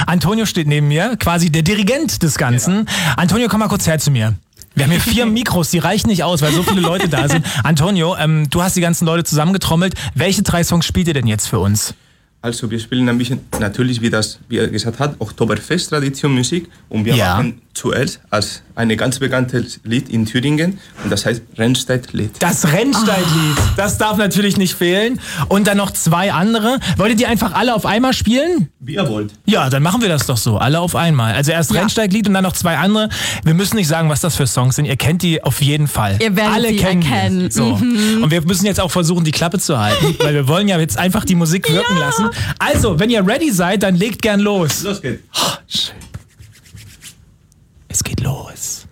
Antonio steht neben mir, quasi der Dirigent des Ganzen. Ja. Antonio, komm mal kurz her zu mir. Wir haben hier 4 Mikros, die reichen nicht aus, weil so viele Leute da sind. Antonio, du hast die ganzen Leute zusammengetrommelt. Welche 3 Songs spielt ihr denn jetzt für uns? Also wir spielen ein bisschen, natürlich wie er gesagt hat, Oktoberfest-Tradition Musik. Und wir machen zuerst als ein ganz bekanntes Lied in Thüringen. Und das heißt Rennsteig-Lied. Das Rennsteig-Lied, das darf natürlich nicht fehlen. Und dann noch 2 andere. Wollt ihr die einfach alle auf einmal spielen? Wie ihr wollt. Ja, dann machen wir das doch so, alle auf einmal. Also erst Rennsteig-Lied und dann noch 2 andere. Wir müssen nicht sagen, was das für Songs sind. Ihr kennt die auf jeden Fall. Ihr werdet alle sie erkennen. So. Und wir müssen jetzt auch versuchen, die Klappe zu halten, weil wir wollen ja jetzt einfach die Musik wirken lassen. Also, wenn ihr ready seid, dann legt gern los. Los geht's. Oh, schön. Es geht los.